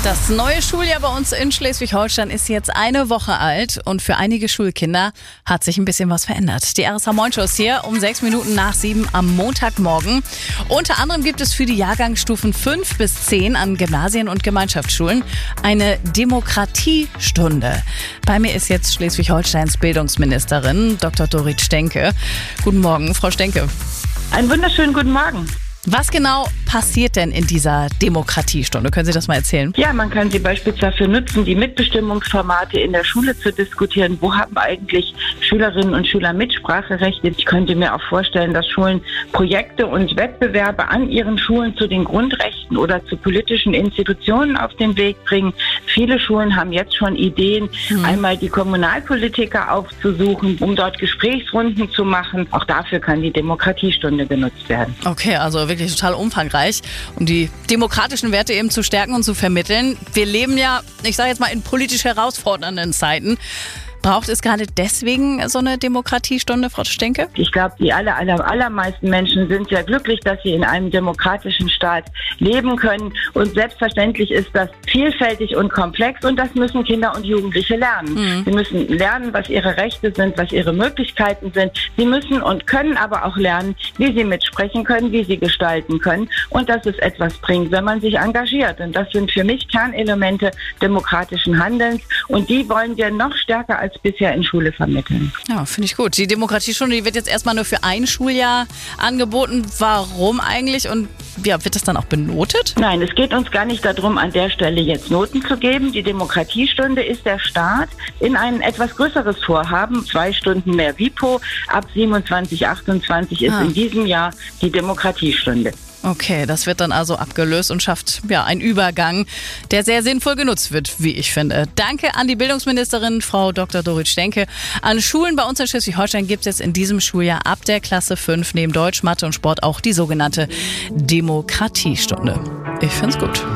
Das neue Schuljahr bei uns in Schleswig-Holstein ist jetzt eine Woche alt und für einige Schulkinder hat sich ein bisschen was verändert. Die RSH Morning Show ist hier um 6 Minuten nach 7 am Montagmorgen. Unter anderem gibt es für die Jahrgangsstufen 5 bis 10 an Gymnasien und Gemeinschaftsschulen eine Demokratiestunde. Bei mir ist jetzt Schleswig-Holsteins Bildungsministerin Dr. Dorit Stenke. Guten Morgen, Frau Stenke. Einen wunderschönen guten Morgen. Was genau passiert denn in dieser Demokratiestunde? Können Sie das mal erzählen? Ja, man kann sie beispielsweise dafür nutzen, die Mitbestimmungsformate in der Schule zu diskutieren. Wo haben eigentlich Schülerinnen und Schüler Mitspracherechte? Ich könnte mir auch vorstellen, dass Schulen Projekte und Wettbewerbe an ihren Schulen zu den Grundrechten oder zu politischen Institutionen auf den Weg bringen. Viele Schulen haben jetzt schon Ideen, einmal die Kommunalpolitiker aufzusuchen, um dort Gesprächsrunden zu machen. Auch dafür kann die Demokratiestunde genutzt werden. Okay, also wirklich total umfangreich, um die demokratischen Werte eben zu stärken und zu vermitteln. Wir leben ja, ich sage jetzt mal, in politisch herausfordernden Zeiten. Braucht es gerade deswegen so eine Demokratiestunde, Frau Stenke? Ich glaube, die allermeisten Menschen sind sehr glücklich, dass sie in einem demokratischen Staat leben können. Und selbstverständlich ist das vielfältig und komplex und das müssen Kinder und Jugendliche lernen. Sie müssen lernen, was ihre Rechte sind, was ihre Möglichkeiten sind. Sie müssen und können aber auch lernen, wie sie mitsprechen können, wie sie gestalten können und dass es etwas bringt, wenn man sich engagiert. Und das sind für mich Kernelemente demokratischen Handelns und die wollen wir noch stärker als bisher in Schule vermitteln. Ja, finde ich gut. Die Demokratiestunde, die wird jetzt erstmal nur für ein Schuljahr angeboten. Warum eigentlich? Und ja, wird das dann auch benotet? Nein, es geht uns gar nicht darum, an der Stelle jetzt Noten zu geben. Die Demokratiestunde ist der Start in ein etwas größeres Vorhaben. 2 Stunden mehr WIPO. Ab 27, 28 ist in diesem Jahr die Demokratiestunde. Okay, das wird dann also abgelöst und schafft ja einen Übergang, der sehr sinnvoll genutzt wird, wie ich finde. Danke an die Bildungsministerin, Frau Dr. Dorit Stenke. An Schulen bei uns in Schleswig-Holstein gibt es jetzt in diesem Schuljahr ab der Klasse 5 neben Deutsch, Mathe und Sport auch die sogenannte Demokratiestunde. Ich find's gut.